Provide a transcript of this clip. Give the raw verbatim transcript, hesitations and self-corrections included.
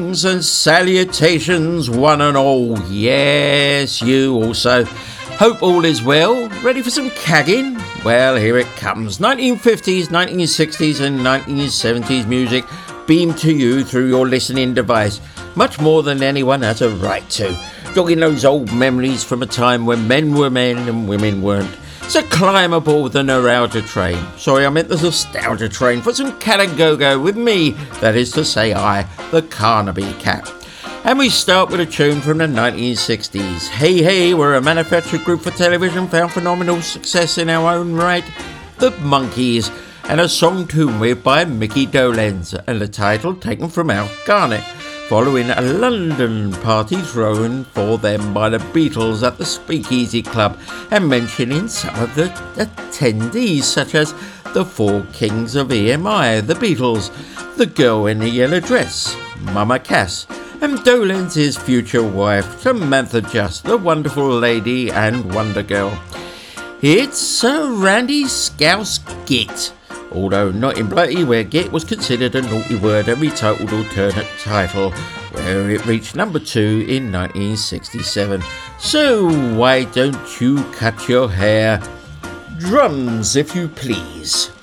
Greetings and salutations, one and all. Yes, you also. Hope all is well. Ready for some cagging? Well, here it comes. nineteen fifties, nineteen sixties and nineteen seventies music beamed to you through your listening device, much more than anyone has a right to. Jogging those old memories from a time when men were men and women weren't. So climb aboard the neuralgia train. Sorry, I meant the nostalgia train for some cat and go-go with me, that is to say I, the Carnaby Cat. And we start with a tune from the nineteen sixties. Hey Hey were a manufactured group for television, found phenomenal success in our own right. The Monkees, and a song tuned with by Mickey Dolenz, and the title taken from Al Garnett, following a London party thrown for them by the Beatles at the Speakeasy Club, and mentioning some of the attendees such as the Four Kings of E M I, the Beatles, the Girl in the Yellow Dress, Mama Cass, and Dolenz's future wife, Samantha Just, the wonderful lady and Wonder Girl. It's a Randy Scouse Git, although not in Blighty, where Git was considered a naughty word and retitled alternate title, where it reached number two in nineteen sixty-seven. So why don't you cut your hair? Drums, if you please.